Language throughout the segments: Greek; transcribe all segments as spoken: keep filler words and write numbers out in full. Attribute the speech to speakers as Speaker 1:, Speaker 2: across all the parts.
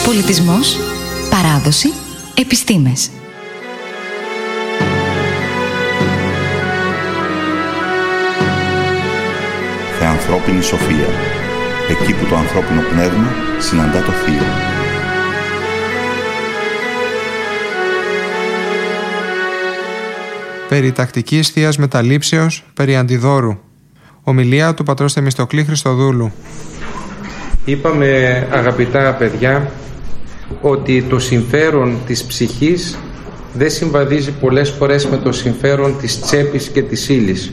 Speaker 1: Πολιτισμός, παράδοση, επιστήμες.
Speaker 2: Θεανθρώπινη σοφία. Εκεί που το ανθρώπινο πνεύμα συναντά το θείο.
Speaker 3: Περί τακτικής θείας μεταλήψεως, περί αντιδόρου. Ομιλία του πατρός Θεμιστοκλή Χριστοδούλου.
Speaker 4: Είπαμε, αγαπητά παιδιά, ότι το συμφέρον της ψυχής δεν συμβαδίζει πολλές φορές με το συμφέρον της τσέπης και της ύλης.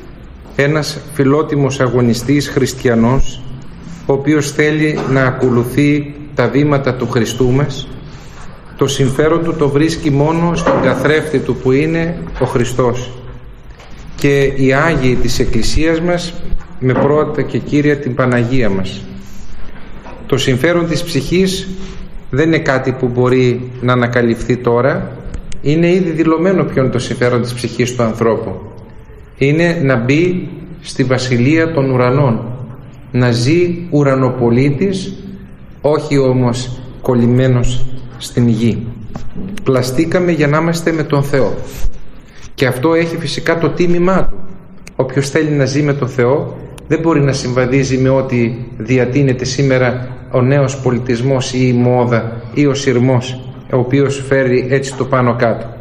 Speaker 4: Ένας φιλότιμος αγωνιστής χριστιανός, ο οποίος θέλει να ακολουθεί τα βήματα του Χριστού μας, το συμφέρον του το βρίσκει μόνο στον καθρέφτη του που είναι ο Χριστός. Και οι Άγιοι της Εκκλησίας μας, με πρώτα και κύρια την Παναγία μας. Το συμφέρον της ψυχής δεν είναι κάτι που μπορεί να ανακαλυφθεί τώρα. Είναι ήδη δηλωμένο ποιο είναι το συμφέρον της ψυχής του ανθρώπου. Είναι να μπει στη βασιλεία των ουρανών, να ζει ουρανοπολίτης, όχι όμως κολλημένος στην γη. Πλαστήκαμε για να είμαστε με τον Θεό, και αυτό έχει φυσικά το τίμημά του. Όποιος θέλει να ζει με τον Θεό δεν μπορεί να συμβαδίζει με ό,τι διατείνεται σήμερα ο νέος πολιτισμός ή η μόδα ή ο σειρμός, ο οποίος φέρει έτσι το πάνω κάτω.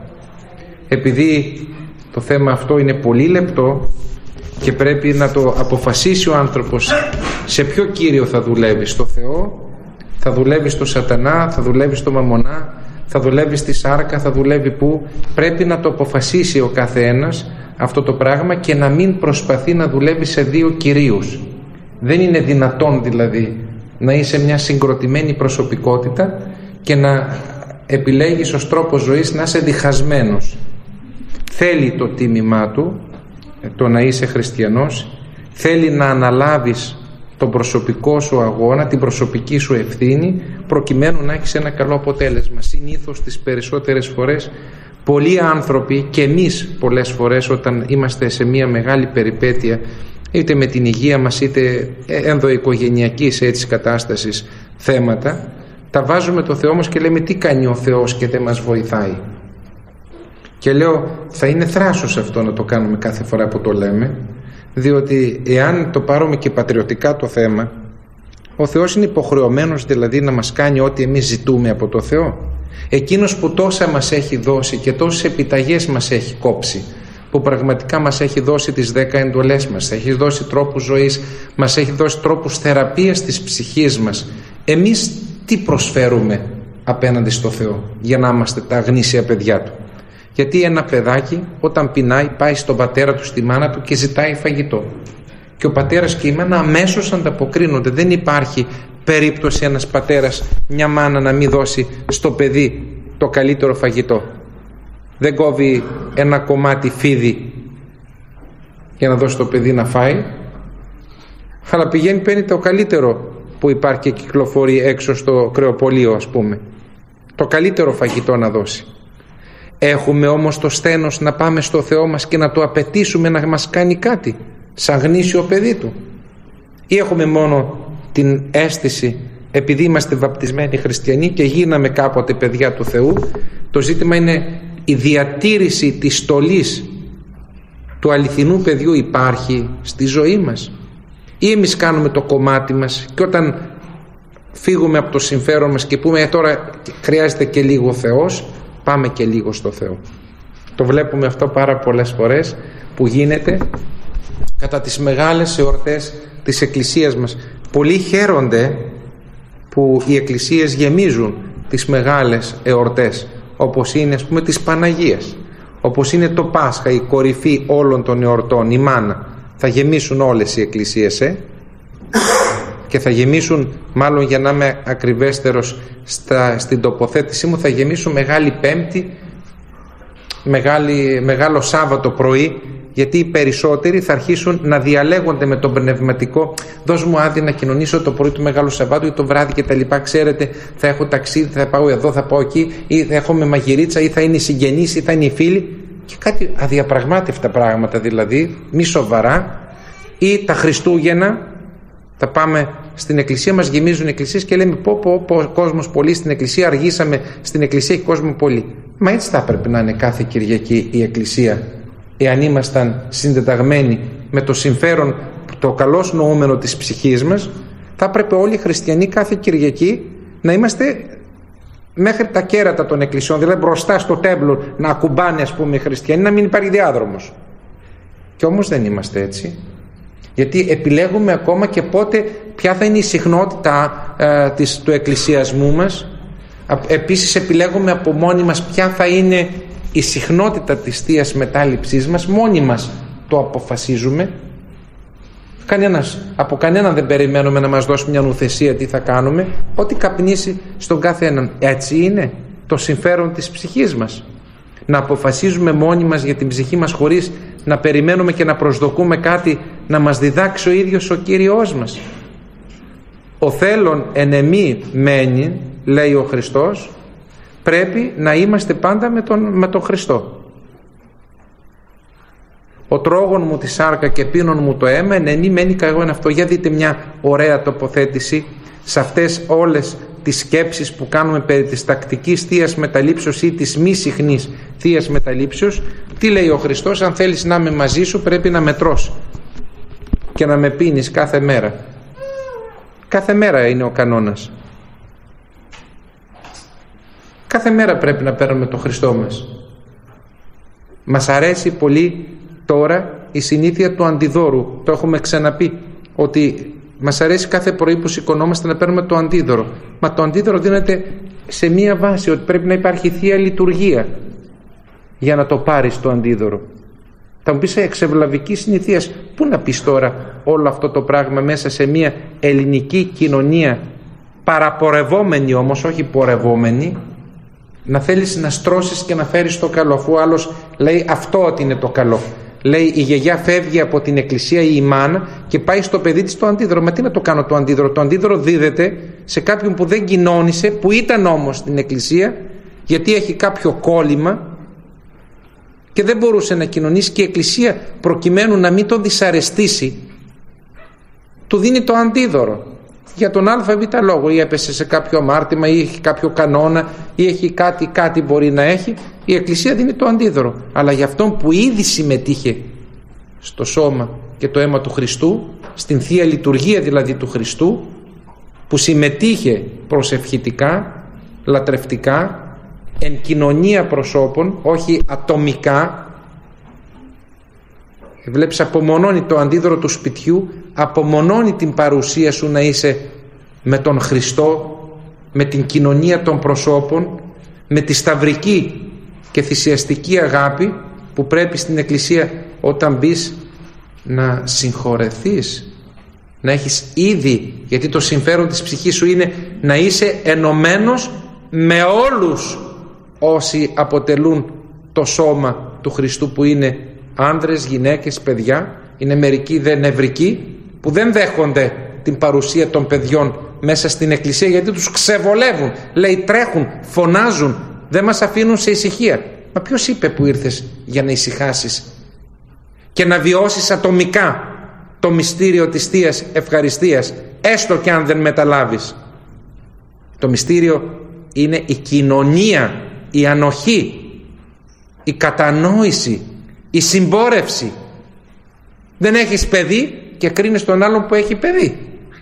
Speaker 4: Επειδή το θέμα αυτό είναι πολύ λεπτό και πρέπει να το αποφασίσει ο άνθρωπος σε ποιο κύριο θα δουλεύει, στο Θεό, θα δουλεύει στο σατανά, θα δουλεύει στο μαμονά, θα δουλεύει στη σάρκα, θα δουλεύει πού, πρέπει να το αποφασίσει ο καθένας αυτό το πράγμα και να μην προσπαθεί να δουλεύει σε δύο κυρίους. Δεν είναι δυνατόν δηλαδή να είσαι μια συγκροτημένη προσωπικότητα και να επιλέγεις ως τρόπο ζωής να είσαι διχασμένος. Θέλει το τίμημά του το να είσαι χριστιανός, θέλει να αναλάβεις τον προσωπικό σου αγώνα, την προσωπική σου ευθύνη, προκειμένου να έχεις ένα καλό αποτέλεσμα. Συνήθως τις περισσότερες φορές πολλοί άνθρωποι, και εμείς πολλές φορές όταν είμαστε σε μια μεγάλη περιπέτεια, είτε με την υγεία μας είτε ενδοοικογενειακής έτσι κατάστασης θέματα, τα βάζουμε το Θεό μας και λέμε τι κάνει ο Θεός και δεν μας βοηθάει. Και λέω, θα είναι θράσος αυτό να το κάνουμε κάθε φορά που το λέμε, διότι εάν το πάρουμε και πατριωτικά το θέμα, ο Θεός είναι υποχρεωμένος δηλαδή να μας κάνει ό,τι εμείς ζητούμε από το Θεό. Εκείνος που τόσα μας έχει δώσει και τόσες επιταγές μας έχει κόψει, που πραγματικά μας έχει δώσει τις δέκα εντολές μας, έχει δώσει τρόπους ζωής, μας έχει δώσει τρόπους θεραπείας της ψυχής μας, εμείς τι προσφέρουμε απέναντι στο Θεό για να είμαστε τα γνήσια παιδιά του? Γιατί ένα παιδάκι όταν πεινάει πάει στον πατέρα του, στη μάνα του και ζητάει φαγητό, και ο πατέρας και η μάνα αμέσως ανταποκρίνονται. Δεν υπάρχει περίπτωση ένας πατέρας, μια μάνα να μην δώσει στο παιδί το καλύτερο φαγητό. Δεν κόβει ένα κομμάτι φίδι για να δώσει το παιδί να φάει, αλλά πηγαίνει, παίρνει το καλύτερο που υπάρχει και κυκλοφορεί έξω στο κρεοπωλείο, ας πούμε, το καλύτερο φαγητό να δώσει. Έχουμε όμως το στένος να πάμε στο Θεό μας και να το απαιτήσουμε να μας κάνει κάτι σαν γνήσιο παιδί του? Ή έχουμε μόνο την αίσθηση, επειδή είμαστε βαπτισμένοι χριστιανοί και γίναμε κάποτε παιδιά του Θεού, το ζήτημα είναι η διατήρηση της στολής του αληθινού παιδιού υπάρχει στη ζωή μας? Ή εμείς κάνουμε το κομμάτι μας και όταν φύγουμε από το συμφέρον μας και πούμε ε, τώρα χρειάζεται και λίγο Θεός, πάμε και λίγο στο Θεό. Το βλέπουμε αυτό πάρα πολλές φορές που γίνεται κατά τις μεγάλες εορτές της Εκκλησίας μας. Πολλοί χαίρονται που οι εκκλησίες γεμίζουν τις μεγάλες εορτές, όπως είναι ας πούμε της Παναγίας, όπως είναι το Πάσχα, η κορυφή όλων των εορτών, η μάνα. Θα γεμίσουν όλες οι εκκλησίες ε? και θα γεμίσουν, μάλλον για να είμαι ακριβέστερος στα, στην τοποθέτησή μου, θα γεμίσουν Μεγάλη Πέμπτη, μεγάλη, μεγάλο Σάββατο πρωί, γιατί οι περισσότεροι θα αρχίσουν να διαλέγονται με τον πνευματικό. Δώσ' μου άδεια να κοινωνήσω το πρωί του Μεγάλου Σαββάτου ή το βράδυ και τα λοιπά. Ξέρετε, θα έχω ταξίδι, θα πάω εδώ, θα πάω εκεί, ή θα έχω με μαγειρίτσα, ή θα είναι οι συγγενείς, ή θα είναι οι φίλοι. Και κάτι αδιαπραγμάτευτα πράγματα δηλαδή, μη σοβαρά. Ή τα Χριστούγεννα, Θα πάμε στην εκκλησία, μας γεμίζουν εκκλησίες και λέμε πω πω πω κόσμος πολύ στην εκκλησία, αργήσαμε, στην εκκλησία έχει κόσμο πολύ. Μα έτσι θα έπρεπε να είναι κάθε Κυριακή η εκκλησία, εάν ήμασταν συντεταγμένοι με το συμφέρον, το καλώς νοούμενο της ψυχής μας. Θα έπρεπε όλοι οι χριστιανοί κάθε Κυριακή να είμαστε μέχρι τα κέρατα των εκκλησιών, δηλαδή μπροστά στο τέμπλο να ακουμπάνε, ας πούμε, οι χριστιανοί, να μην υπάρχει διάδρομος. Και όμως δεν είμαστε έτσι, γιατί επιλέγουμε ακόμα και πότε, ποια θα είναι η συχνότητα ε, της, του εκκλησιασμού μας. Επίσης επιλέγουμε από μόνοι μας ποια θα είναι η συχνότητα της Θείας Μετάληψής μας. Μόνοι μας το αποφασίζουμε. Κανένας, από κανέναν δεν περιμένουμε να μας δώσει μια νουθεσία τι θα κάνουμε. Ό,τι καπνίσει στον κάθε έναν. Έτσι είναι το συμφέρον της ψυχής μας, να αποφασίζουμε μόνοι μας για την ψυχή μας, χωρίς να περιμένουμε και να προσδοκούμε κάτι να μας διδάξει ο ίδιος ο Κύριος μας. Ο θέλων εν εμή μένει, λέει ο Χριστός. Πρέπει να είμαστε πάντα με τον, με τον Χριστό. Ο τρόγων μου τη σάρκα και πίνων μου το αίμα, εν ενή μένει καγώ εν αυτό. Για δείτε μια ωραία τοποθέτηση σε αυτές όλες τις σκέψεις που κάνουμε περί της τακτικής Θείας Μεταλήψεως ή της μη συχνής Θείας Μεταλήψεως. Τι λέει ο Χριστός? Αν θέλεις να είμαι μαζί σου, πρέπει να με τρως και να με πίνεις κάθε μέρα. Κάθε μέρα είναι ο κανόνας. Κάθε μέρα πρέπει να παίρνουμε τον Χριστό μας. Μας αρέσει πολύ τώρα η συνήθεια του αντιδώρου. Το έχουμε ξαναπεί, ότι μας αρέσει κάθε πρωί που σηκωνόμαστε να παίρνουμε το αντίδωρο. Μα το αντίδωρο δίνεται σε μία βάση, ότι πρέπει να υπάρχει Θεία Λειτουργία για να το πάρεις το αντίδωρο. Θα μου πεις εξευλαβική συνηθίας. Πού να πεις τώρα όλο αυτό το πράγμα μέσα σε μία ελληνική κοινωνία, παραπορευόμενη όμως, όχι πορευόμενη, να θέλεις να στρώσεις και να φέρεις το καλό, αφού ο άλλος λέει αυτό ότι είναι το καλό. Λέει η γιαγιά φεύγει από την εκκλησία ή η μάνα και πάει στο παιδί της το αντίδωρο. Μα τι να το κάνω το αντίδωρο? Το αντίδωρο δίδεται σε κάποιον που δεν κοινώνησε, που ήταν όμως στην εκκλησία, γιατί έχει κάποιο κόλλημα και δεν μπορούσε να κοινωνήσει, και η εκκλησία, προκειμένου να μην τον δυσαρεστήσει, του δίνει το αντίδωρο για τον ΑΒ λόγο, ή έπεσε σε κάποιο αμάρτημα ή έχει κάποιο κανόνα ή έχει κάτι, κάτι μπορεί να έχει, η εκκλησία δίνει το αντίδωρο. Αλλά για αυτόν που ήδη συμμετείχε στο σώμα και το αίμα του Χριστού, στην Θεία Λειτουργία δηλαδή του Χριστού, που συμμετείχε προσευχητικά, λατρευτικά, εν κοινωνία προσώπων, όχι ατομικά. Βλέπεις, απομονώνει το αντίδωρο του σπιτιού, απομονώνει την παρουσία σου να είσαι με τον Χριστό, με την κοινωνία των προσώπων, με τη σταυρική και θυσιαστική αγάπη που πρέπει στην εκκλησία όταν μπεις να συγχωρεθείς, να έχεις ήδη, γιατί το συμφέρον της ψυχής σου είναι να είσαι ενωμένος με όλους όσοι αποτελούν το σώμα του Χριστού, που είναι άνδρες, γυναίκες, παιδιά. Είναι μερικοί δε νευρικοί που δεν δέχονται την παρουσία των παιδιών μέσα στην εκκλησία, γιατί τους ξεβολεύουν, λέει, τρέχουν, φωνάζουν, δεν μας αφήνουν σε ησυχία. Μα ποιος είπε που ήρθες για να ησυχάσεις και να βιώσεις ατομικά το μυστήριο της Θείας Ευχαριστίας, έστω και αν δεν μεταλάβεις? Το μυστήριο είναι η κοινωνία, η ανοχή, η κατανόηση, η συμπόρευση. Δεν έχεις παιδί και κρίνεις τον άλλον που έχει παιδί.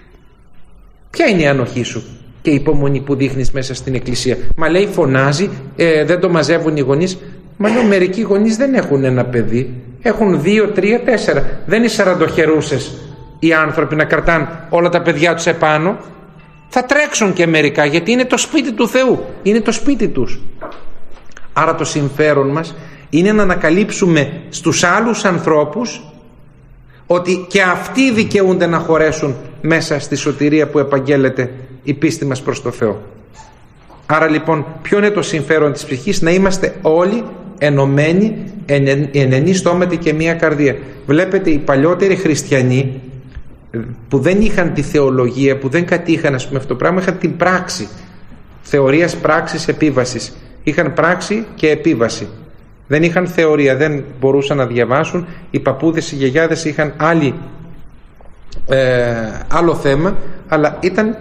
Speaker 4: Ποια είναι η ανοχή σου και η υπομονή που δείχνεις μέσα στην εκκλησία? Μα λέει φωνάζει, ε, δεν το μαζεύουν οι γονείς. Μα λέω, μερικοί γονείς δεν έχουν ένα παιδί, έχουν δύο, τρία, τέσσερα. Δεν είναι σαραντοχερούσες οι άνθρωποι να κρατάνε όλα τα παιδιά τους επάνω. Θα τρέξουν και μερικά, γιατί είναι το σπίτι του Θεού, είναι το σπίτι τους. Άρα το συμφέρον μας είναι να ανακαλύψουμε στους άλλους ανθρώπους ότι και αυτοί δικαιούνται να χωρέσουν μέσα στη σωτηρία που επαγγέλλεται η πίστη μας προς το Θεό. Άρα λοιπόν, ποιο είναι το συμφέρον της ψυχής? Να είμαστε όλοι ενωμένοι, ενενή στόματι και μία καρδία. Βλέπετε, οι παλιότεροι χριστιανοί που δεν είχαν τη θεολογία, που δεν κατήχαν, ας πούμε, αυτό το πράγμα, είχαν την πράξη, θεωρίας, πράξης, επίβασης. Είχαν πράξη και επίβαση. Δεν είχαν θεωρία, δεν μπορούσαν να διαβάσουν. Οι παππούδες, οι γιαγιάδες είχαν άλλη ε, άλλο θέμα, αλλά ήταν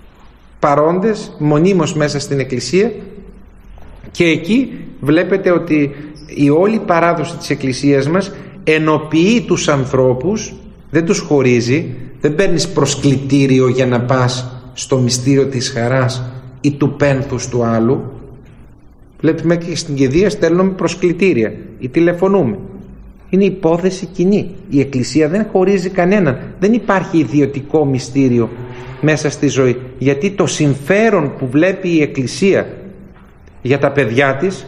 Speaker 4: παρόντες μονίμως μέσα στην Εκκλησία, και εκεί βλέπετε ότι η όλη παράδοση της Εκκλησίας μας ενοποιεί τους ανθρώπους, δεν τους χωρίζει. Δεν παίρνεις προσκλητήριο για να πας στο μυστήριο της χαράς ή του πένθους του άλλου. Βλέπουμε και στην κηδεία στέλνουμε προσκλητήρια ή τηλεφωνούμε. Είναι υπόθεση κοινή. Η Εκκλησία δεν χωρίζει κανέναν. Δεν υπάρχει ιδιωτικό μυστήριο μέσα στη ζωή, γιατί το συμφέρον που βλέπει η Εκκλησία για τα παιδιά της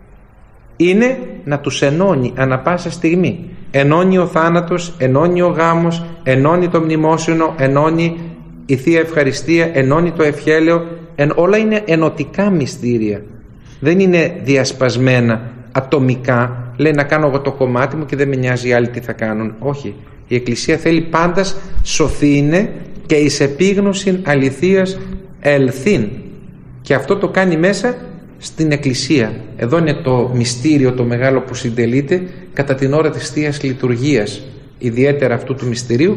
Speaker 4: είναι να τους ενώνει ανα πάσα στιγμή. Ενώνει ο θάνατος, ενώνει ο γάμος, ενώνει το μνημόσυνο, ενώνει η Θεία Ευχαριστία, ενώνει το ευχέλαιο. Εν, όλα είναι ενωτικά μυστήρια, δεν είναι διασπασμένα ατομικά. Λέει να κάνω εγώ το κομμάτι μου και δεν με νοιάζει οι άλλοι τι θα κάνουν. Όχι, η Εκκλησία θέλει πάντας σωθήνε και εις επίγνωσιν αληθείας ελθύν, και αυτό το κάνει μέσα στην Εκκλησία. Εδώ είναι το μυστήριο το μεγάλο που συντελείται κατά την ώρα της Θείας Λειτουργίας, ιδιαίτερα αυτού του μυστηρίου,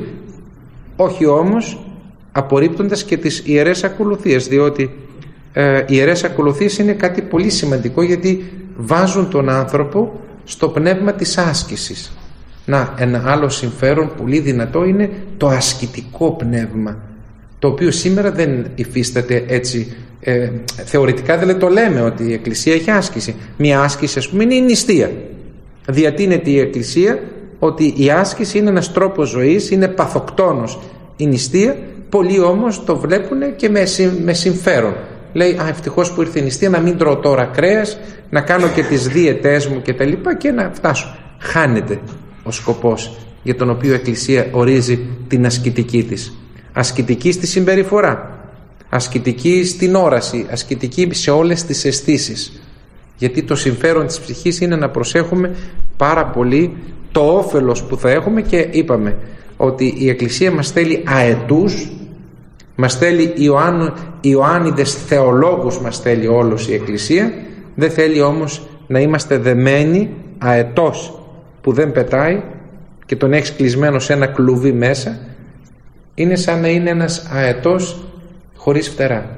Speaker 4: όχι όμως απορρίπτοντας και τις ιερές ακολουθίες, διότι ε, οι ιερές ακολουθίες είναι κάτι πολύ σημαντικό, γιατί βάζουν τον άνθρωπο στο πνεύμα της άσκησης. Να, ένα άλλο συμφέρον πολύ δυνατό είναι το ασκητικό πνεύμα, το οποίο σήμερα δεν υφίσταται έτσι. Ε, θεωρητικά δεν το λέμε ότι η Εκκλησία έχει άσκηση. Μια άσκηση, ας πούμε, είναι η νηστεία. Διατείνεται η Εκκλησία ότι η άσκηση είναι ένας τρόπος ζωής, είναι παθοκτόνος η νηστεία. Πολλοί όμως το βλέπουν και με, με συμφέρον. Λέει, α, ευτυχώς που ήρθε η νηστεία, να μην τρώω τώρα κρέας, να κάνω και τις δίαιτές μου και τα λοιπά και να φτάσω. Χάνεται ο σκοπός για τον οποίο η Εκκλησία ορίζει την ασκητική της. Ασκητική στη συμπεριφορά, ασκητική στην όραση, ασκητική σε όλες τις αισθήσεις. Γιατί το συμφέρον της ψυχής είναι να προσέχουμε πάρα πολύ το όφελος που θα έχουμε, και είπαμε ότι η Εκκλησία μας θέλει αετούς, μας θέλει Ιωάννου, Ιωάννιδες θεολόγους, μας θέλει όλος η Εκκλησία. Δεν θέλει όμως να είμαστε δεμένοι αετός που δεν πετάει και τον έχεις κλεισμένο σε ένα κλουβί μέσα. Είναι σαν να είναι ένας αετός χωρίς φτερά.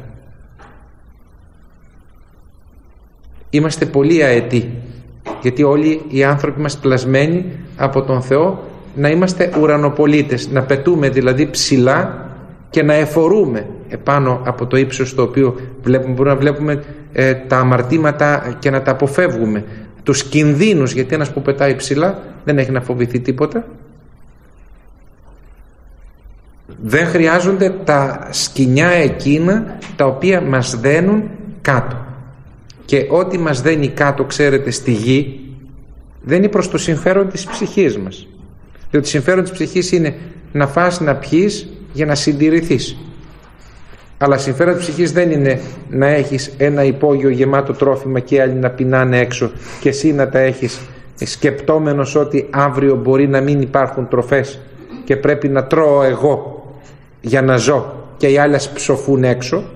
Speaker 4: Είμαστε πολύ αετοί, γιατί όλοι οι άνθρωποι μας πλασμένοι από τον Θεό να είμαστε ουρανοπολίτες, να πετούμε δηλαδή ψηλά και να εφορούμε επάνω από το ύψος το οποίο βλέπουμε. Μπορούμε να βλέπουμε ε, τα αμαρτήματα και να τα αποφεύγουμε, τους κινδύνους, γιατί ένας που πετάει ψηλά δεν έχει να φοβηθεί τίποτα. Δεν χρειάζονται τα σκοινιά εκείνα τα οποία μας δένουν κάτω, και ό,τι μας δένει κάτω, ξέρετε, στη γη δεν είναι προς το συμφέρον της ψυχής μας, διότι το συμφέρον της ψυχής είναι να φας, να πιείς για να συντηρηθείς, αλλά συμφέρον της ψυχής δεν είναι να έχεις ένα υπόγειο γεμάτο τρόφιμα και άλλοι να πεινάνε έξω και εσύ να τα έχεις σκεπτόμενος ότι αύριο μπορεί να μην υπάρχουν τροφές και πρέπει να τρώω εγώ για να ζω και οι άλλες ψοφούν έξω.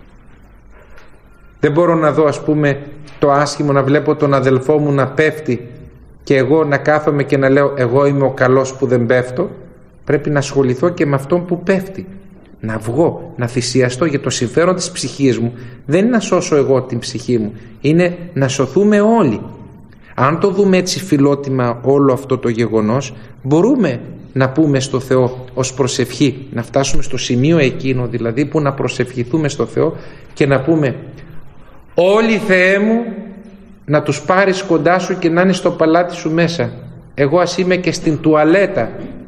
Speaker 4: Δεν μπορώ να δω, ας πούμε, το άσχημο, να βλέπω τον αδελφό μου να πέφτει και εγώ να κάθομαι και να λέω εγώ είμαι ο καλός που δεν πέφτω. Πρέπει να ασχοληθώ και με αυτόν που πέφτει, να βγω, να θυσιαστώ για το συμφέρον της ψυχής μου. Δεν είναι να σώσω εγώ την ψυχή μου, είναι να σωθούμε όλοι. Αν το δούμε έτσι φιλότιμα όλο αυτό το γεγονός, μπορούμε να πούμε στο Θεό ως προσευχή, να φτάσουμε στο σημείο εκείνο δηλαδή που να προσευχηθούμε στο Θεό και να πούμε όλοι Θεέ μου να τους πάρεις κοντά σου και να είναι στο παλάτι σου μέσα. Εγώ ας είμαι και στην τουαλέτα,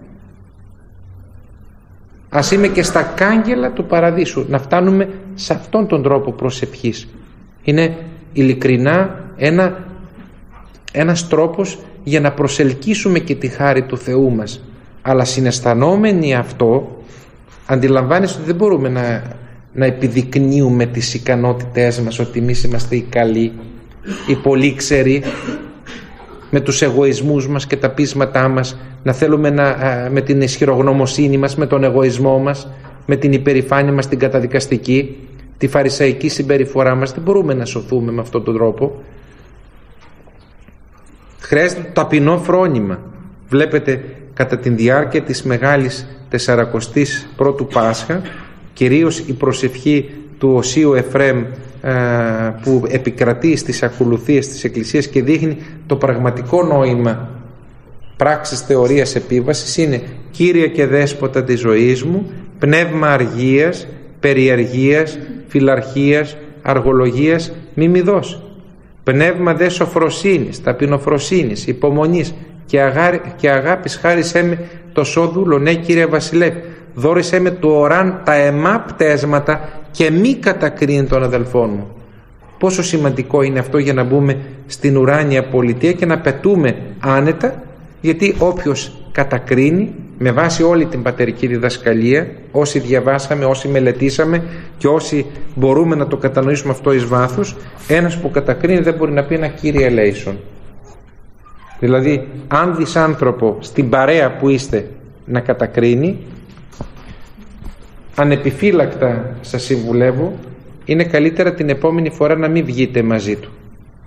Speaker 4: ας είμαι και στα κάγκελα του παραδείσου. Να φτάνουμε σε αυτόν τον τρόπο προσευχής. Είναι ειλικρινά ένα, ένας τρόπος για να προσελκύσουμε και τη χάρη του Θεού μας. Αλλά συναισθανόμενοι αυτό, αντιλαμβάνεσαι ότι δεν μπορούμε να, να επιδεικνύουμε τις ικανότητές μας, ότι εμείς είμαστε οι καλοί, οι πολύξεροι, με τους εγωισμούς μας και τα πείσματά μας, να θέλουμε να, με την ισχυρογνωμοσύνη μας, με τον εγωισμό μας, με την υπερηφάνεια μας την καταδικαστική, τη φαρισαϊκή συμπεριφορά μας. Δεν μπορούμε να σωθούμε με αυτόν τον τρόπο. Χρειάζεται το ταπεινό φρόνημα. Βλέπετε κατά τη διάρκεια της Μεγάλης Τεσσαρακοστής Πρώτου Πάσχα, κυρίως η προσευχή του Οσίου Εφραίμ που επικρατεί στις ακολουθίες της Εκκλησίας και δείχνει το πραγματικό νόημα πράξης θεωρίας επίβασης, είναι Κύριε και Δέσποτα της ζωής μου, πνεύμα αργίας, περιεργίας, φιλαρχίας, αργολογίας, μη μη δώσει. Πνεύμα δε σοφροσύνης, ταπεινοφροσύνης, υπομονής και, αγάρι, και αγάπης χάρισέ με το σώδουλο, ναι Κύριε Βασιλεύ, δώρισέ με του οράν τα αιμά πτέσματα και μη κατακρίνει των αδελφών μου. Πόσο σημαντικό είναι αυτό για να μπούμε στην ουράνια πολιτεία και να πετούμε άνετα, γιατί όποιος κατακρίνει, με βάση όλη την πατερική διδασκαλία, όσοι διαβάσαμε, όσοι μελετήσαμε και όσοι μπορούμε να το κατανοήσουμε αυτό εις βάθος, ένας που κατακρίνει δεν μπορεί να πει ένα Κύριε ελέησον. Δηλαδή, αν δεις άνθρωπο στην παρέα που είστε να κατακρίνει, ανεπιφύλακτα σας συμβουλεύω, είναι καλύτερα την επόμενη φορά να μην βγείτε μαζί του,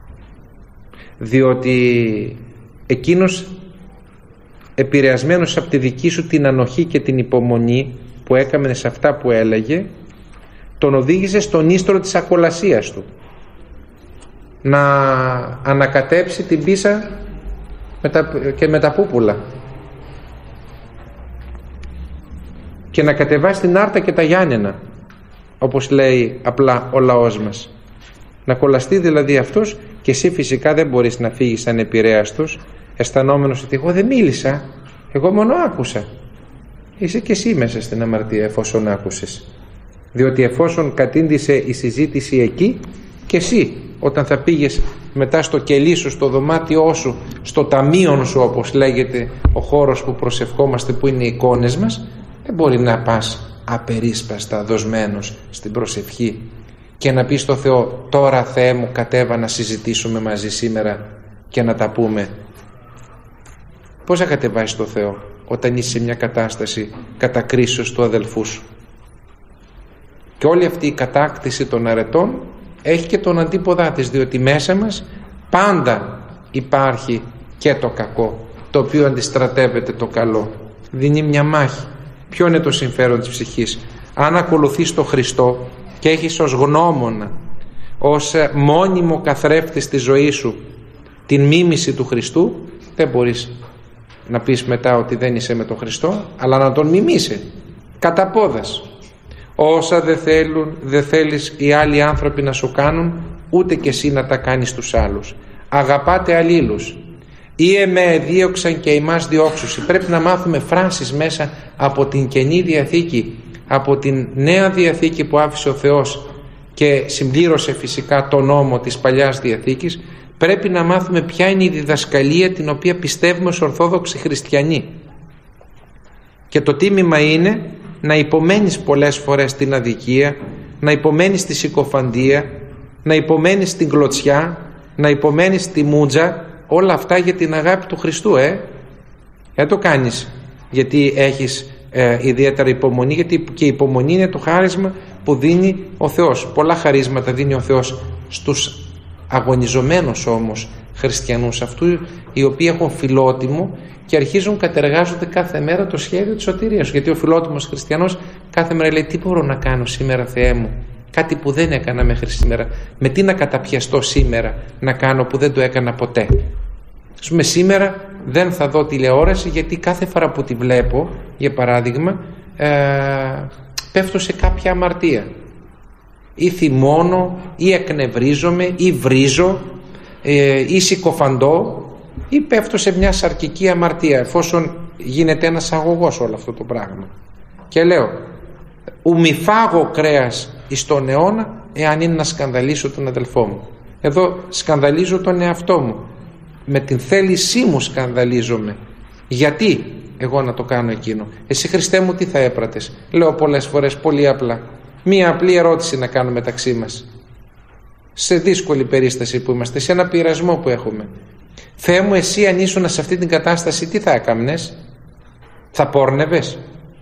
Speaker 4: διότι εκείνος, επηρεασμένος από τη δική σου την ανοχή και την υπομονή που έκαμε σε αυτά που έλεγε, τον οδήγησε στον ίστρο της ακολασίας του, να ανακατέψει την πίσα με τα, και με τα πούπουλα και να κατεβάσει την Άρτα και τα Γιάννενα, όπως λέει απλά ο λαός μας. Να κολλαστεί δηλαδή αυτός, και εσύ φυσικά δεν μπορείς να φύγεις ανεπηρέαστος, αισθανόμενος ότι εγώ δεν μίλησα, εγώ μόνο άκουσα. Είσαι και εσύ μέσα στην αμαρτία εφόσον άκουσες, διότι εφόσον κατήντησε η συζήτηση εκεί, και εσύ όταν θα πήγες μετά στο κελί σου, στο δωμάτιό σου, στο ταμείο σου όπως λέγεται ο χώρος που προσευχόμαστε, που είναι οι εικόνες μας, δεν μπορεί να πας απερίσπαστα δοσμένος στην προσευχή και να πεις στο Θεό, τώρα Θεέ μου κατέβα να συζητήσουμε μαζί σήμερα και να τα πούμε. Πώς θα κατεβάσεις το Θεό όταν είσαι σε μια κατάσταση κατακρίσεως του αδελφού σου? Και όλη αυτή η κατάκτηση των αρετών έχει και τον αντίποδά της, διότι μέσα μας πάντα υπάρχει και το κακό, το οποίο αντιστρατεύεται το καλό, δίνει μια μάχη. Ποιο είναι το συμφέρον της ψυχής? Αν ακολουθείς τον Χριστό και έχεις ως γνώμονα, ως μόνιμο καθρέφτη στη ζωή σου την μίμηση του Χριστού, δεν μπορείς να πεις μετά ότι δεν είσαι με τον Χριστό, αλλά να τον μιμήσει κατά πόδας. Όσα δεν θέλουν, δεν θέλεις οι άλλοι άνθρωποι να σου κάνουν, ούτε και εσύ να τα κάνεις τους άλλους. Αγαπάτε αλλήλους. Ή εμέ εδίωξαν και εμάς διώξουσι. Πρέπει να μάθουμε φράσεις μέσα από την Καινή Διαθήκη, από την Νέα Διαθήκη που άφησε ο Θεός και συμπλήρωσε φυσικά τον νόμο της Παλιάς Διαθήκης. Πρέπει να μάθουμε ποια είναι η διδασκαλία την οποία πιστεύουμε ως Ορθόδοξοι Χριστιανοί. Και το τίμημα είναι να υπομένεις πολλές φορές την αδικία, να υπομένεις τη συκοφαντία, να υπομένεις την κλωτσιά, να υπομένεις τη μούτζα, όλα αυτά για την αγάπη του Χριστού. Ε, δεν το κάνεις γιατί έχεις ε, ιδιαίτερα υπομονή, γιατί και η υπομονή είναι το χάρισμα που δίνει ο Θεός. Πολλά χαρίσματα δίνει ο Θεός στους αγωνιζομένους όμως χριστιανούς, αυτού οι οποίοι έχουν φιλότιμο και αρχίζουν κατεργάζονται κάθε μέρα το σχέδιο της σωτηρίας. Γιατί ο φιλότιμος χριστιανός κάθε μέρα λέει, τι μπορώ να κάνω σήμερα Θεέ μου, κάτι που δεν έκανα μέχρι σήμερα, με τι να καταπιαστώ σήμερα να κάνω που δεν το έκανα ποτέ. Ας πούμε, σήμερα δεν θα δω τηλεόραση γιατί κάθε φορά που τη βλέπω, για παράδειγμα, ε, πέφτω σε κάποια αμαρτία, ή θυμώνω ή εκνευρίζομαι ή βρίζω ε, ή συκοφαντώ ή πέφτω σε μια σαρκική αμαρτία, εφόσον γίνεται ένας αγωγός όλο αυτό το πράγμα. Και λέω, ου μη φάγω κρέας εις τον αιώνα, εάν είναι να σκανδαλίσω τον αδελφό μου. Εδώ σκανδαλίζω τον εαυτό μου, με την θέλησή μου σκανδαλίζομαι. Γιατί εγώ να το κάνω εκείνο? Εσύ Χριστέ μου τι θα έπρατες? Λέω πολλές φορές πολύ απλά, μία απλή ερώτηση να κάνουμε μεταξύ μας, σε δύσκολη περίσταση που είμαστε, σε ένα πειρασμό που έχουμε. Θεέ μου, εσύ αν ήσουν σε αυτή την κατάσταση τι θα έκαμνες? Θα πόρνευες?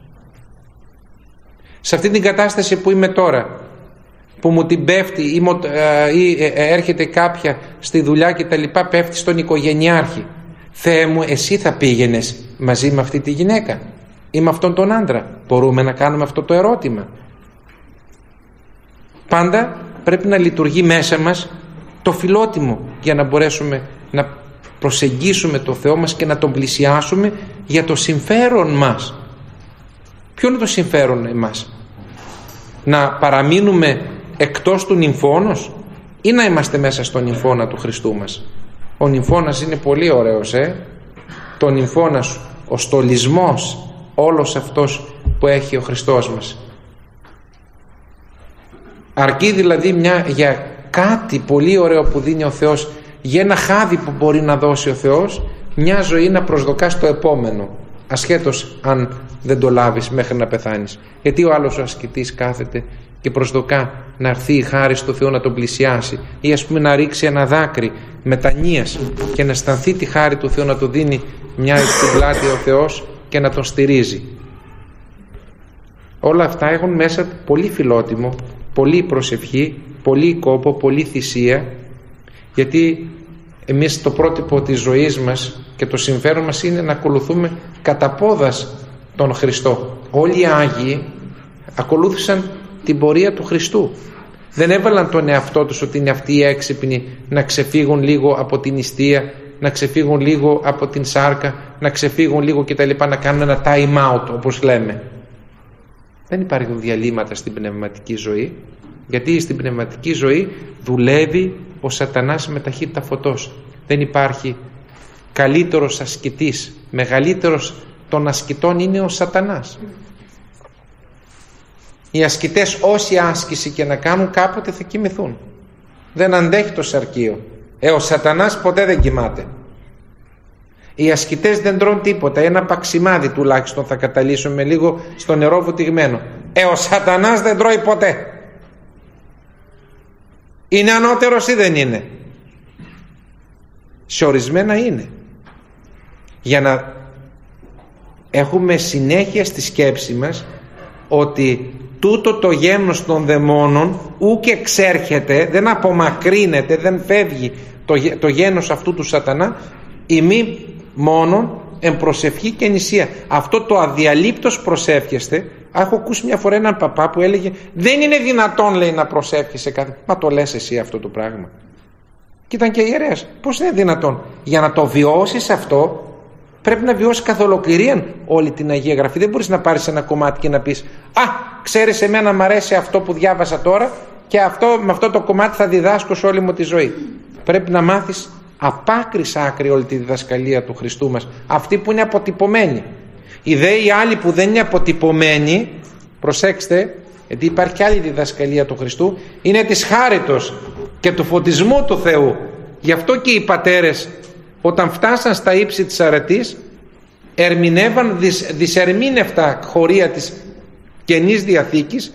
Speaker 4: Σε αυτή την κατάσταση που είμαι τώρα, που μου την πέφτει ή, ή έρχεται κάποια στη δουλειά και τα λοιπά, πέφτει στον οικογενειάρχη, Θεέ μου, εσύ θα πήγαινες μαζί με αυτή τη γυναίκα ή με αυτόν τον άντρα? Μπορούμε να κάνουμε αυτό το ερώτημα? Πάντα πρέπει να λειτουργεί μέσα μας το φιλότιμο για να μπορέσουμε να προσεγγίσουμε το Θεό μας και να τον πλησιάσουμε για το συμφέρον μας. Ποιο είναι το συμφέρον εμάς? Να παραμείνουμε εκτός του νυμφώνος ή να είμαστε μέσα στον νυμφώνα του Χριστού μας? Ο νυμφώνας είναι πολύ ωραίος, ε? Το νυμφώνας, ο στολισμός, όλος αυτός που έχει ο Χριστός μας. Αρκεί δηλαδή μια, για κάτι πολύ ωραίο που δίνει ο Θεός, για ένα χάδι που μπορεί να δώσει ο Θεός, μια ζωή να προσδοκάς το επόμενο, ασχέτως αν δεν το λάβεις μέχρι να πεθάνεις. Γιατί ο άλλος ο ασκητής κάθεται και προσδοκά να έρθει η χάρη του Θεού να τον πλησιάσει, ή ας πούμε να ρίξει ένα δάκρυ μετανοίας και να αισθανθεί τη χάρη του Θεού να του δίνει μια στην πλάτη ο Θεός και να τον στηρίζει. Όλα αυτά έχουν μέσα πολύ φιλότιμο, πολύ προσευχή, πολύ κόπο, πολύ θυσία, γιατί εμείς το πρότυπο της ζωής μας και το συμφέρον μας είναι να ακολουθούμε κατά πόδας τον Χριστό. Όλοι οι Άγιοι ακολούθησαν την πορεία του Χριστού. Δεν έβαλαν τον εαυτό τους ότι είναι αυτοί οι έξυπνοι να ξεφύγουν λίγο από την νηστεία, να ξεφύγουν λίγο από την σάρκα, να ξεφύγουν λίγο κτλ, να κάνουν ένα time out όπως λέμε. Δεν υπάρχουν διαλύματα στην πνευματική ζωή, γιατί στην πνευματική ζωή δουλεύει ο σατανάς με ταχύτητα φωτός. Δεν υπάρχει καλύτερος ασκητής, μεγαλύτερος των ασκητών είναι ο σατανάς. Οι ασκητές όση άσκηση και να κάνουν κάποτε θα κοιμηθούν. Δεν αντέχει το σαρκείο. Ε, ο σατανάς ποτέ δεν κοιμάται. Οι ασκητές δεν τρώνε τίποτα, ένα παξιμάδι τουλάχιστον θα καταλύσουν με λίγο στο νερό βουτυγμένο. Ε, ο σατανάς δεν τρώει ποτέ. Είναι ανώτερος ή δεν είναι? Σε ορισμένα είναι. Για να έχουμε συνέχεια στη σκέψη μας ότι τούτο το γένος των δαιμόνων ούκ εξέρχεται, δεν απομακρύνεται, δεν φεύγει το, το γένος αυτού του σατανά, ημί μόνον εν προσευχή και νησία. Αυτό το αδιαλείπτος προσεύχεστε. Έχω ακούσει μια φορά έναν παπά που έλεγε δεν είναι δυνατόν, λέει, να προσεύχεσαι κάτι. Μα το λες εσύ αυτό το πράγμα? Και ήταν και ιερέας. Πώς είναι δυνατόν? Για να το βιώσεις αυτό πρέπει να βιώσεις καθ' ολοκληρία όλη την Αγία Γραφή. Δεν μπορείς να πάρεις ένα κομμάτι και να πεις α, ξέρεις, εμένα μ' αρέσει αυτό που διάβασα τώρα και αυτό, με αυτό το κομμάτι θα διδάσκω σε όλη μου τη ζωή. Πρέπει να μάθεις απ' άκρη σ' άκρη όλη τη διδασκαλία του Χριστού μας, αυτή που είναι αποτυπωμένη. Οι δε οι άλλοι που δεν είναι αποτυπωμένοι, προσέξτε, γιατί υπάρχει και άλλη διδασκαλία του Χριστού, είναι της χάριτος και του φωτισμού του Θεού. Γι' αυτό και οι πατέρες όταν φτάσαν στα ύψη της αρετής ερμηνεύαν δυσ, δυσερμήνευτα χωρία της Καινής Διαθήκης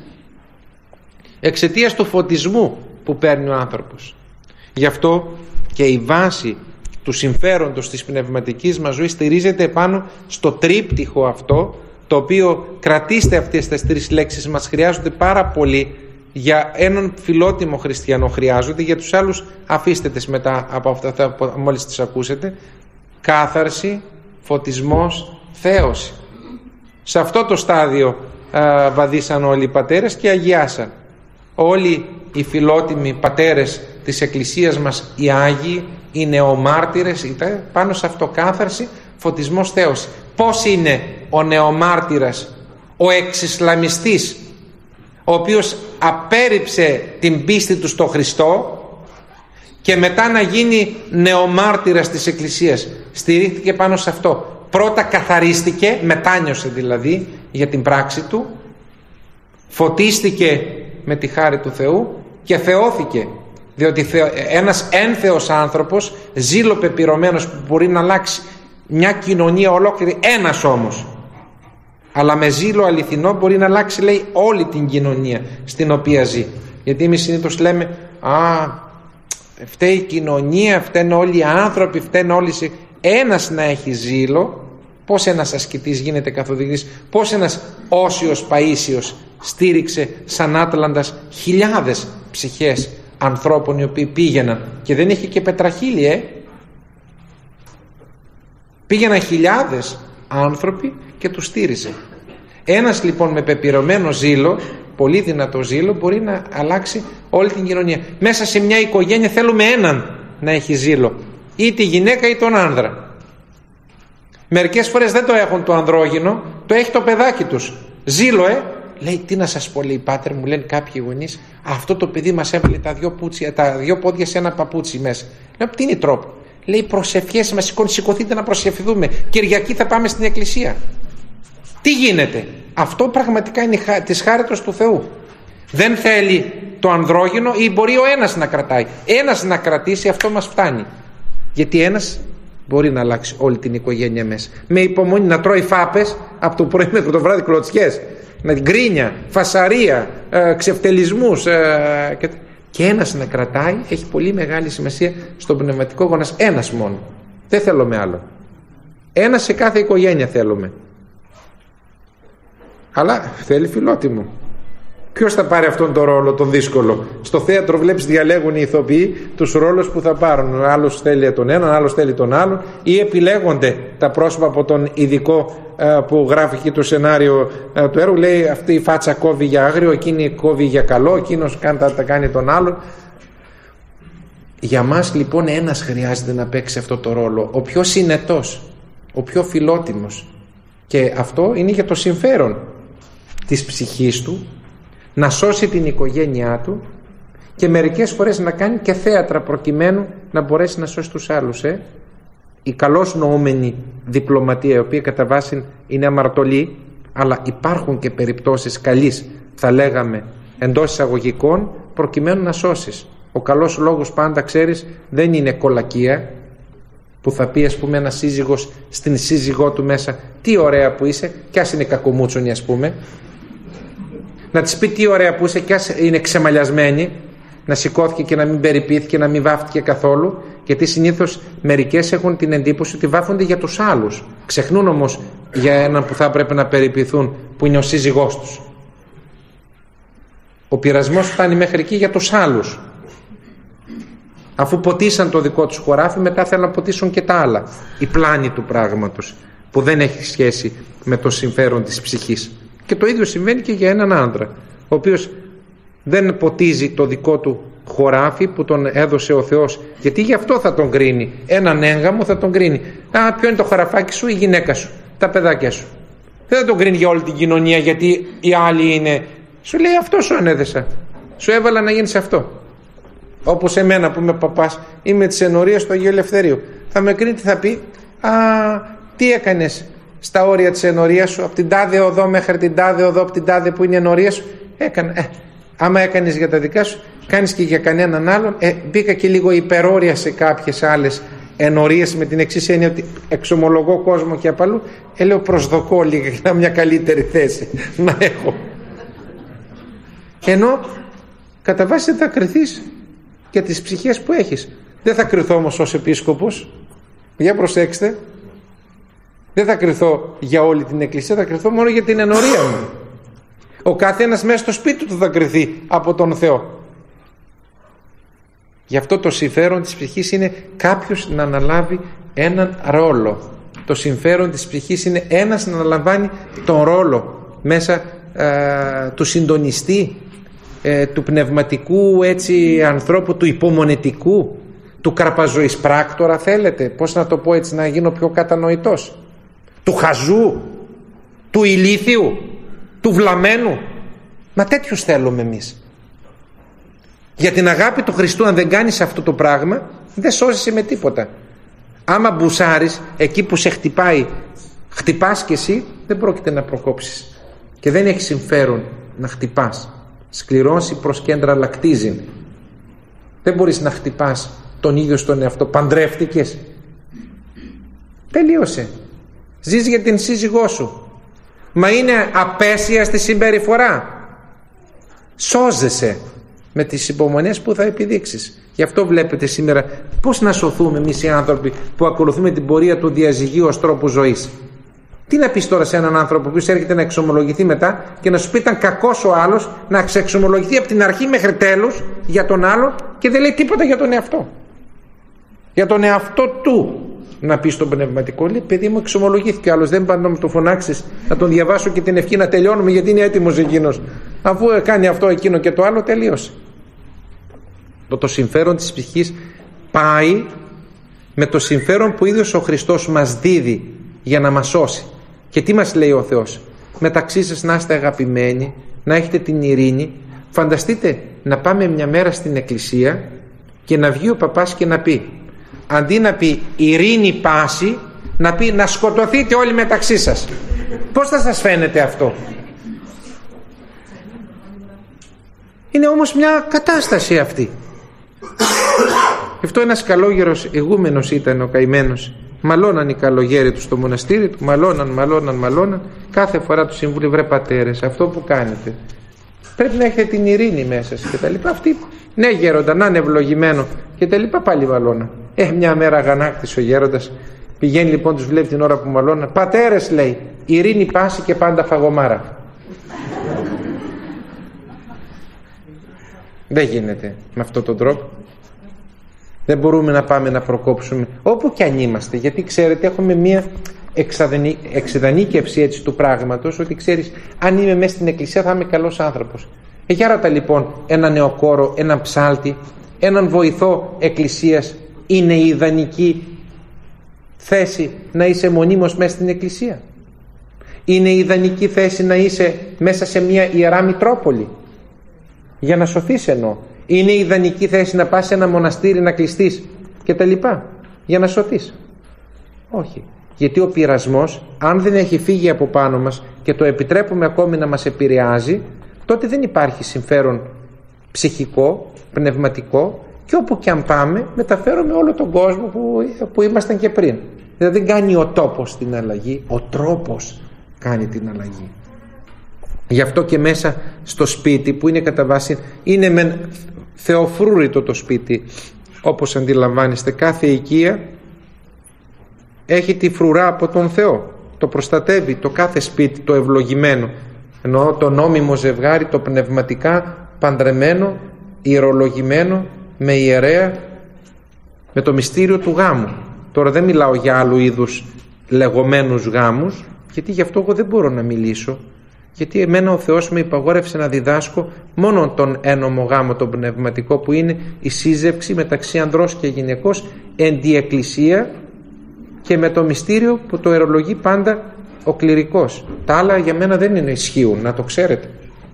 Speaker 4: εξαιτίας του φωτισμού που παίρνει ο άνθρωπος. Γι' αυτό και η βάση του συμφέροντος της πνευματικής μας ζωής στηρίζεται πάνω στο τρίπτυχο αυτό, το οποίο, κρατήστε αυτές τις τρεις λέξεις, μας χρειάζονται πάρα πολύ. Για έναν φιλότιμο χριστιανό χρειάζονται, για τους άλλους αφήστε τις μετά από αυτά που μόλις τις ακούσετε. Κάθαρση, φωτισμός, θέωση. Σε αυτό το στάδιο α, βαδίσαν όλοι οι πατέρες και αγιάσαν. Όλοι οι φιλότιμοι πατέρες της Εκκλησίας μας, οι Άγιοι, οι νεομάρτυρες, ήταν πάνω σε αυτό, κάθαρση, φωτισμός, θέωση. Πώς είναι ο νεομάρτυρας, ο εξισλαμιστής, ο οποίος απέρριψε την πίστη του στο Χριστό και μετά να γίνει νεομάρτυρας της Εκκλησίας? Στηρίχθηκε πάνω σε αυτό. Πρώτα καθαρίστηκε, μετάνιωσε δηλαδή για την πράξη του, φωτίστηκε με τη χάρη του Θεού και θεώθηκε. Διότι ένας ένθεος άνθρωπος, ζήλο πεπειρωμένος, που μπορεί να αλλάξει μια κοινωνία ολόκληρη, ένας όμως, αλλά με ζήλο αληθινό μπορεί να αλλάξει, λέει, όλη την κοινωνία στην οποία ζει. Γιατί εμείς συνήθως λέμε α, φταίει η κοινωνία, φταίνε όλοι οι άνθρωποι, φταίνε όλοι. Ένας να έχει ζήλο, πώς ένας ασκητής γίνεται καθοδηγητής, πώς ένας όσιος Παΐσιος στήριξε σαν Άτλαντας χιλιάδες ψυχές ανθρώπων οι οποίοι πήγαιναν, και δεν είχε και πετραχύλι, ε. πήγαιναν χιλιάδες άνθρωποι και τους στήριζε. Ένας λοιπόν με πεπειρωμένο ζήλο, πολύ δυνατό ζήλο, μπορεί να αλλάξει όλη την κοινωνία. Μέσα σε μια οικογένεια θέλουμε έναν να έχει ζήλο, ή τη γυναίκα ή τον άνδρα. Μερικές φορές δεν το έχουν το ανδρόγυνο, το έχει το παιδάκι τους. Ζήλο, ε! Λέει, τι να σας πω, λέει, πάτερ μου, λένε κάποιοι γονείς, αυτό το παιδί μας έβαλε τα δυο, πούτσια, τα δυο πόδια σε ένα παπούτσι μέσα. Λέω, τι είναι τρόπο? Λέει, προσευχές μας, σηκωθείτε να προσευχηθούμε. Κυριακή θα πάμε στην εκκλησία. Τι γίνεται? Αυτό πραγματικά είναι της χάριτος του Θεού. Δεν θέλει το ανδρόγυνο, ή μπορεί ο ένας να κρατάει. Ένας να κρατήσει, αυτό μας φτάνει. Γιατί ένας μπορεί να αλλάξει όλη την οικογένεια μέσα. Με υπομονή, να τρώει φάπες από το πρωί μέχρι το βράδυ, κλωτσιές, με γκρίνια, φασαρία, ε, ξεφτελισμούς, ε, και, και ένας να κρατάει έχει πολύ μεγάλη σημασία στον πνευματικό γονάς. Ένας μόνο. Δεν θέλουμε άλλο. Ένας σε κάθε οικογένεια θέλουμε. Αλλά θέλει φιλότιμο. Ποιος θα πάρει αυτόν τον ρόλο τον δύσκολο? Στο θέατρο βλέπεις διαλέγουν οι ηθοποιοί τους ρόλους που θα πάρουν. Ο άλλος θέλει τον έναν, άλλος θέλει τον άλλον, ή επιλέγονται τα πρόσωπα από τον ειδικό που γράφει και το σενάριο του έργου. Λέει, αυτή η φάτσα κόβει για άγριο, εκείνη κόβει για καλό, εκείνος τα, τα κάνει τον άλλον. Για μας λοιπόν ένας χρειάζεται να παίξει αυτό το ρόλο, ο πιο συνετός, ο πιο φιλότιμος, και αυτό είναι για το συμφέρον της ψυχής του, να σώσει την οικογένειά του, και μερικές φορές να κάνει και θέατρα προκειμένου να μπορέσει να σώσει τους άλλους. Ε? Η καλώς νοούμενη διπλωματία, η οποία κατά βάση είναι αμαρτωλή, αλλά υπάρχουν και περιπτώσεις καλής, θα λέγαμε εντός εισαγωγικών, προκειμένου να σώσεις. Ο καλός λόγος πάντα, ξέρεις, δεν είναι κολακία, που θα πει ας πούμε ένας σύζυγος στην σύζυγό του μέσα, τι ωραία που είσαι, κι ας είναι κακομούτσονη ας πούμε, να της πει τι ωραία που είσαι, κι ας είναι ξεμαλιασμένη, να σηκώθηκε και να μην περιποιήθηκε, να μην βάφτηκε καθόλου, γιατί συνήθως μερικές έχουν την εντύπωση ότι βάφονται για τους άλλους, ξεχνούν όμως για έναν που θα έπρεπε να περιποιηθούν, που είναι ο σύζυγός τους. Ο πειρασμός φτάνει μέχρι εκεί για τους άλλους. Αφού ποτίσαν το δικό τους χωράφι, μετά θέλουν να ποτίσουν και τα άλλα. Η πλάνη του πράγματος, που δεν έχει σχέση με το συμφέρον της ψυχής. Και το ίδιο συμβαίνει και για έναν άντρα, ο οποίος δεν ποτίζει το δικό του χωράφι που τον έδωσε ο Θεός, γιατί γι' αυτό θα τον κρίνει. Έναν έγγαμο θα τον κρίνει. Α, ποιο είναι το χωραφάκι σου? Η γυναίκα σου, τα παιδάκια σου. Δεν θα τον κρίνει για όλη την κοινωνία, γιατί οι άλλοι είναι. Σου λέει, αυτό σου ανέδεσα, σου έβαλα να γίνεις αυτό. Όπως εμένα που είμαι παπάς, είμαι της ενορίας του Αγίου Ελευθερίου. Θα με κρίνει, τι θα πει? Α, τι έκανες στα όρια της ενορίας σου, από την τάδε οδό μέχρι την τάδε οδό, από την τάδε που είναι η ενορία σου? Έκανα. Ε, άμα έκανες για τα δικά σου, κάνεις και για κανέναν άλλον. Ε, μπήκα και λίγο υπερόρια σε κάποιες άλλες ενορίες, με την εξής έννοια ότι εξομολογώ κόσμο και απαλού. Ε, λέω, προσδοκώ λίγα για να μια καλύτερη θέση να έχω. Ενώ κατά βάση δεν θα κριθείς για τις ψυχές που έχεις. Δεν θα κριθώ όμως ως επίσκοπος, για προσέξτε, δεν θα κριθώ για όλη την εκκλησία, θα κριθώ μόνο για την ενορία μου. Ο καθένας μέσα στο σπίτι του θα κριθεί από τον Θεό. Γι' αυτό το συμφέρον της ψυχής είναι κάποιος να αναλάβει έναν ρόλο. Το συμφέρον της ψυχής είναι ένας να αναλαμβάνει τον ρόλο μέσα ε, του συντονιστή, ε, του πνευματικού έτσι ανθρώπου, του υπομονετικού, του καρπαζοής πράκτορα, θέλετε, πώς να το πω έτσι να γίνω πιο κατανοητός, του χαζού, του ηλίθιου, του βλαμμένου. Μα τέτοιους θέλουμε εμείς. Για την αγάπη του Χριστού, αν δεν κάνεις αυτό το πράγμα, δεν σώζεσαι με τίποτα. Άμα μπουσάρεις εκεί που σε χτυπάει, χτυπάς και εσύ, δεν πρόκειται να προκόψεις. Και δεν έχει συμφέρον να χτυπάς. Σκληρώσει προς κέντρα λακτίζειν. Δεν μπορείς να χτυπάς τον ίδιο στον εαυτό. Παντρεύτηκες, τελείωσε. Ζεις για την σύζυγό σου. Μα είναι απέσια στη συμπεριφορά. Σώζεσαι με τις υπομονές που θα επιδείξεις. Γι' αυτό βλέπετε σήμερα πώς να σωθούμε εμείς οι άνθρωποι που ακολουθούμε την πορεία του διαζυγίου ως τρόπο ζωής. Τι να πεις τώρα σε έναν άνθρωπο που έρχεται να εξομολογηθεί μετά και να σου πει ήταν κακός ο άλλος, να ξεξομολογηθεί από την αρχή μέχρι τέλους για τον άλλο και δεν λέει τίποτα για τον εαυτό. Για τον εαυτό του. να πει στον πνευματικό, λέει, παιδί μου, εξομολογήθηκε ο άλλος, δεν πάντα να μου το φωνάξεις, να τον διαβάσω και την ευχή να τελειώνουμε, γιατί είναι έτοιμος εκείνος. Αφού κάνει αυτό, εκείνο και το άλλο, τελείωσε. Το, το συμφέρον της ψυχής πάει με το συμφέρον που ίδιος ο Χριστός μας δίδει για να μας σώσει. Και τι μας λέει ο Θεός? Μεταξύ σας να είστε αγαπημένοι, να έχετε την ειρήνη. Φανταστείτε να πάμε μια μέρα στην εκκλησία και να βγει ο παπάς και να πει, αντί να πει ειρήνη πάση, να πει να σκοτωθείτε όλοι μεταξύ σας. Πώς θα σας φαίνεται αυτό? Είναι όμως μια κατάσταση αυτή. Αυτό ένας καλόγερος ηγούμενος ήταν ο καημένος. Μαλώναν οι καλογέροι του στο μοναστήρι του, μαλώναν, μαλώναν, μαλώναν. Κάθε φορά του συμβούλοι, βρε πατέρες, αυτό που κάνετε πρέπει να έχετε την ειρήνη μέσα σας και τα λοιπά. Αυτοί, ναι γέροντα, να είναι ευλογημένο και τα λοιπά, πάλι μαλώνα. Ε, μια μέρα αγανάκτησε ο γέροντας, πηγαίνει λοιπόν, τους βλέπει την ώρα που μαλώνα. Πατέρες, λέει, ειρήνη πάση και πάντα φαγωμάρα. Δεν γίνεται με αυτόν τον τρόπο. Δεν μπορούμε να πάμε να προκόψουμε όπου κι αν είμαστε, γιατί ξέρετε έχουμε μια εξεδανίκευση έτσι του πράγματος, ότι ξέρεις, αν είμαι μέσα στην εκκλησία θα είμαι καλός άνθρωπος. Ε, για ράτα λοιπόν έναν νεοκόρο, έναν ψάλτη, έναν βοηθό εκκλησίας. Είναι η ιδανική θέση να είσαι μονίμως μέσα στην εκκλησία? Είναι η ιδανική θέση να είσαι μέσα σε μια ιερά Μητρόπολη για να σωθείς? Εννοώ, είναι η ιδανική θέση να πας σε ένα μοναστήρι να κλειστείς και τα λοιπά για να σωθείς? Όχι, γιατί ο πειρασμός, αν δεν έχει φύγει από πάνω μας και το επιτρέπουμε ακόμη να μας επηρεάζει, τότε δεν υπάρχει συμφέρον ψυχικό, πνευματικό, και όπου και αν πάμε μεταφέρουμε όλο τον κόσμο που, που ήμασταν και πριν. Δηλαδή δεν κάνει ο τόπος την αλλαγή, ο τρόπος κάνει την αλλαγή. Γι' αυτό και μέσα στο σπίτι που είναι κατά βάση, είναι μεν θεοφρούρητο το σπίτι, όπως αντιλαμβάνεστε, κάθε οικία έχει τη φρουρά από τον Θεό, το προστατεύει το κάθε σπίτι, το ευλογημένο, εννοώ το νόμιμο ζευγάρι, το πνευματικά παντρεμένο, ιερολογημένο, με ιερέα, με το μυστήριο του γάμου. Τώρα δεν μιλάω για άλλου είδους λεγόμενους γάμους, γιατί γι' αυτό εγώ δεν μπορώ να μιλήσω, γιατί εμένα ο Θεός με υπαγόρευσε να διδάσκω μόνο τον ένομο γάμο, τον πνευματικό, που είναι η σύζευξη μεταξύ ανδρός και γυναικός εν τη εκκλησία και με το μυστήριο που το αερολογεί πάντα ο κληρικός. Τα άλλα για μένα δεν είναι ισχύουν, να το ξέρετε.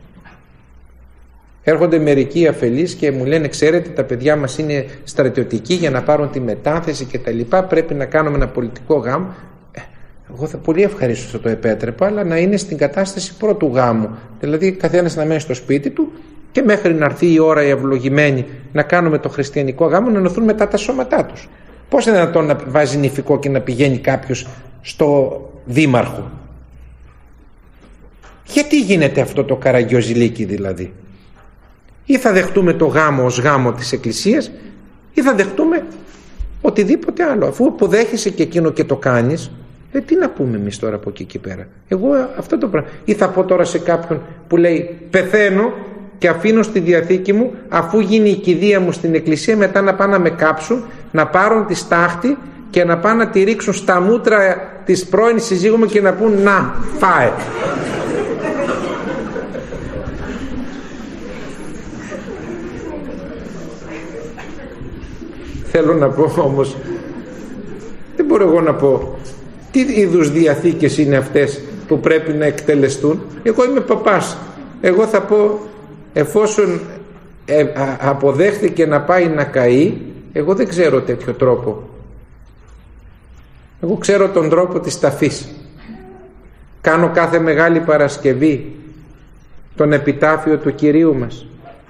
Speaker 4: Έρχονται μερικοί αφελείς και μου λένε, ξέρετε, τα παιδιά μας είναι στρατιωτικοί για να πάρουν τη μετάθεση και τα λοιπά, πρέπει να κάνουμε ένα πολιτικό γάμο. Εγώ θα πολύ ευχαρίστω θα το επέτρεπα, αλλά να είναι στην κατάσταση πρώτου γάμου. Δηλαδή καθένας να μένει στο σπίτι του και μέχρι να έρθει η ώρα η ευλογημένη να κάνουμε το χριστιανικό γάμο, να ενωθούν μετά τα σώματά τους. Πώς είναι δυνατόν να βάζει νηφικό και να πηγαίνει κάποιος στο δήμαρχο? Γιατί γίνεται αυτό το καραγκιόζηλίκι δηλαδή? Ή θα δεχτούμε το γάμο ως γάμο της Εκκλησίας, ή θα δεχτούμε οτιδήποτε άλλο. Αφού αποδέχεσαι και εκείνο και το κάνεις, ε, τι να πούμε εμείς τώρα από εκεί και πέρα? Εγώ αυτό το πράγμα. Ή θα πω τώρα σε κάποιον που λέει πεθαίνω και αφήνω στη διαθήκη μου, αφού γίνει η κηδεία μου στην εκκλησία, μετά να πάνε να με κάψουν, να πάρουν τη στάχτη και να πάνε να τη ρίξουν στα μούτρα της πρώην συζύγου μου και να πούν να φάε. Θέλω να πω όμως, δεν μπορώ εγώ να πω τι είδους διαθήκες είναι αυτές που πρέπει να εκτελεστούν. Εγώ είμαι παπάς, εγώ θα πω εφόσον ε, α, αποδέχθηκε να πάει να καεί, εγώ δεν ξέρω τέτοιο τρόπο. Εγώ ξέρω τον τρόπο της ταφής. Κάνω κάθε Μεγάλη Παρασκευή τον επιτάφιο του Κυρίου μας,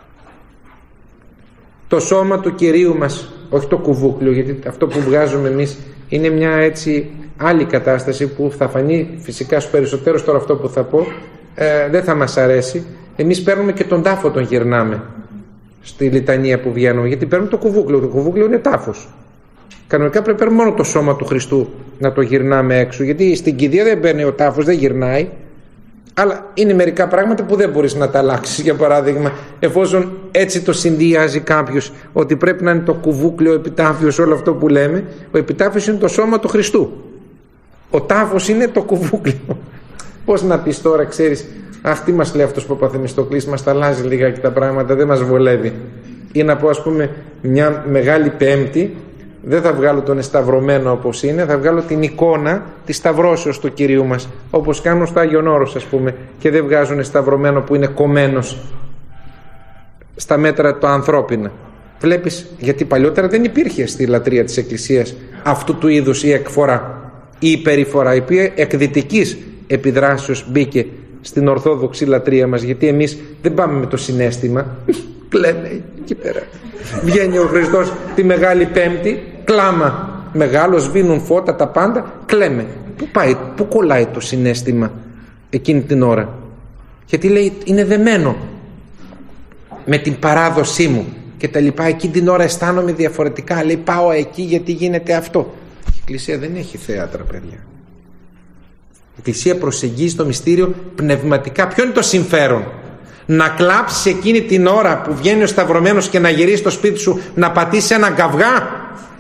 Speaker 4: το σώμα του Κυρίου μας, όχι το κουβούκλιο, γιατί αυτό που βγάζουμε εμείς είναι μια έτσι άλλη κατάσταση που θα φανεί φυσικά στους περισσότερους. Τώρα αυτό που θα πω ε, δεν θα μας αρέσει. Εμείς παίρνουμε και τον τάφο, τον γυρνάμε στη λιτανία που βγαίνουμε, γιατί παίρνουμε το κουβούκλιο. Το κουβούκλιο είναι τάφος. Κανονικά πρέπει να παίρνουμε μόνο το σώμα του Χριστού να το γυρνάμε έξω, γιατί στην κηδεία δεν παίρνει ο τάφος, δεν γυρνάει. Αλλά είναι μερικά πράγματα που δεν μπορείς να τα αλλάξεις. Για παράδειγμα, εφόσον έτσι το συνδυάζει κάποιος, ότι πρέπει να είναι το κουβούκλιο, ο επιτάφιος, όλο αυτό που λέμε. Ο επιτάφιος είναι το σώμα του Χριστού, ο τάφος είναι το κουβούκλιο. Πώς να πεις τώρα, ξέρεις, αχ, τι μας λέει αυτός που Παπαθεμιστοκλής, μας τα αλλάζει λιγάκι τα πράγματα, δεν μας βολεύει. Ή να πω, ας πούμε, μια Μεγάλη Πέμπτη, δεν θα βγάλω τον εσταυρωμένο όπως είναι, θα βγάλω την εικόνα της σταυρώσεως του Κυρίου μας, όπως κάνουν στο Άγιον Όρος, ας πούμε, και δεν βγάζουν σταυρωμένο που είναι κομμένος στα μέτρα το ανθρώπινα. Βλέπεις, γιατί παλιότερα δεν υπήρχε στη λατρεία της Εκκλησίας αυτού του είδους η εκφορά, η υπερηφορά, η οποία εκδυτικής επιδράσεως μπήκε στην Ορθόδοξη λατρεία μας, γιατί εμείς δεν πάμε με το συναίσθημα. Κλαίμε εκεί πέρα. Βγαίνει ο Χριστός τη Μεγάλη Πέμπτη, κλάμα μεγάλο, σβήνουν φώτα τα πάντα, κλαίμε. Πού πάει, πού κολλάει το συναίσθημα εκείνη την ώρα? Γιατί λέει είναι δεμένο με την παράδοσή μου και τα λοιπά. Εκείνη την ώρα αισθάνομαι διαφορετικά. Λέει πάω εκεί γιατί γίνεται αυτό. Η Εκκλησία δεν έχει θέατρα, παιδιά. Η Εκκλησία προσεγγίζει το μυστήριο πνευματικά. Ποιο είναι το συμφέρον? Να κλάψεις εκείνη την ώρα που βγαίνει ο σταυρωμένος και να γυρίσεις στο σπίτι σου να πατήσεις ένα καυγά?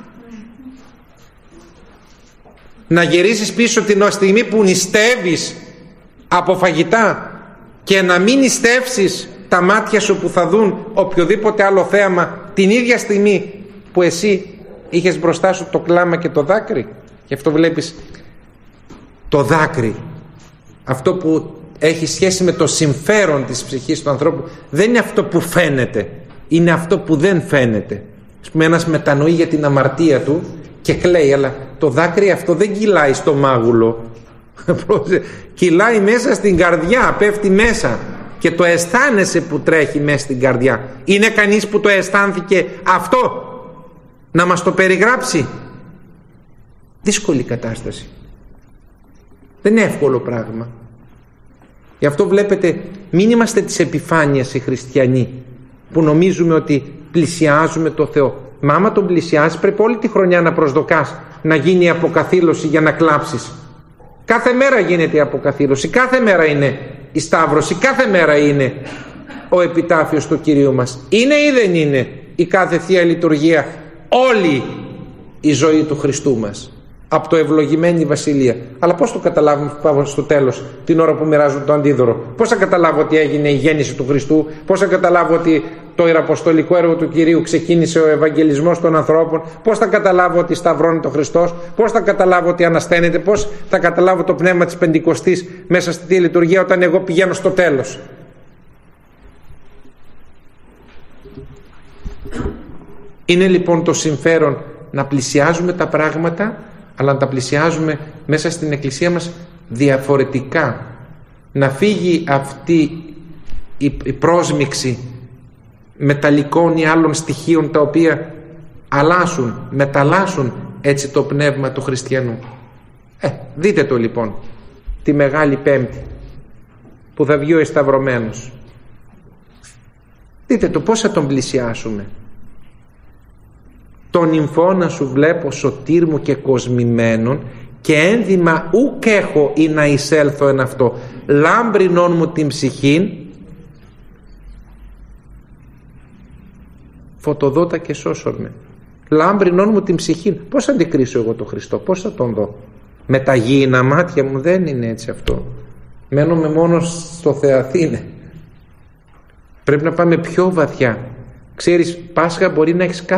Speaker 4: Να γυρίσεις πίσω την στιγμή που νηστεύεις από φαγητά και να μην νηστεύσεις τα μάτια σου που θα δουν οποιοδήποτε άλλο θέαμα την ίδια στιγμή που εσύ είχες μπροστά σου το κλάμα και το δάκρυ? Γι' αυτό βλέπεις το δάκρυ, αυτό που έχει σχέση με το συμφέρον της ψυχής του ανθρώπου, δεν είναι αυτό που φαίνεται, είναι αυτό που δεν φαίνεται. Ας πούμε, ένας μετανοεί για την αμαρτία του και κλαίει, αλλά το δάκρυ αυτό δεν κυλάει στο μάγουλο, κυλάει μέσα στην καρδιά, πέφτει μέσα και το αισθάνεσαι που τρέχει μέσα στην καρδιά. Είναι κανείς που το αισθάνθηκε αυτό να μας το περιγράψει? Δύσκολη κατάσταση, δεν είναι εύκολο πράγμα. Γι' αυτό βλέπετε, μην είμαστε της επιφάνειας οι χριστιανοί που νομίζουμε ότι πλησιάζουμε το Θεό. Μα άμα τον πλησιάζεις πρέπει όλη τη χρονιά να προσδοκάς να γίνει η αποκαθήλωση για να κλάψεις. Κάθε μέρα γίνεται η αποκαθήλωση, κάθε μέρα είναι η σταύρωση, κάθε μέρα είναι ο επιτάφιος του Κυρίου μας. Είναι ή δεν είναι η κάθε Θεία Λειτουργία όλη η ζωή του Χριστού μας, από το ευλογημένη Βασιλεία? Αλλά πώς το καταλάβουμε που πάμε στο τέλος, την ώρα που μοιράζουν το αντίδωρο? Πώς θα καταλάβω ότι έγινε η γέννηση του Χριστού? Πώς θα καταλάβω ότι το ιεραποστολικό έργο του Κυρίου ξεκίνησε ο Ευαγγελισμός των ανθρώπων? Πώς θα καταλάβω ότι σταυρώνει το Χριστός? Πώς θα καταλάβω ότι ανασταίνεται? Πώς θα καταλάβω το πνεύμα της Πεντηκοστής μέσα στη Θεία Λειτουργία όταν εγώ πηγαίνω στο τέλος? Είναι λοιπόν το συμφέρον να πλησιάζουμε τα πράγματα, αλλά να τα πλησιάζουμε μέσα στην Εκκλησία μας διαφορετικά. Να φύγει αυτή η πρόσμιξη μεταλλικών ή άλλων στοιχείων τα οποία αλλάσουν, μεταλλάσσουν έτσι το πνεύμα του χριστιανού. Ε, δείτε το λοιπόν τη Μεγάλη Πέμπτη που θα βγει ο εσταυρωμένος. Δείτε το πώς θα τον πλησιάσουμε. Τον νυμφώνα σου βλέπω σωτήρ μου και κοσμημένον και ένδυμα ουκ έχω ή να εισέλθω εν αυτό, λάμπρινον μου την ψυχήν, φωτοδότα και σώσον με. Λάμπρινον μου την ψυχήν. Πώς θα αντικρίσω εγώ τον Χριστό? Πώς θα τον δω? Με τα γήινα μάτια μου? Δεν είναι έτσι αυτό. Μένουμε μόνο στο Θεαθήνε. Πρέπει να πάμε πιο βαθιά. Ξέρεις, Πάσχα μπορεί να έχεις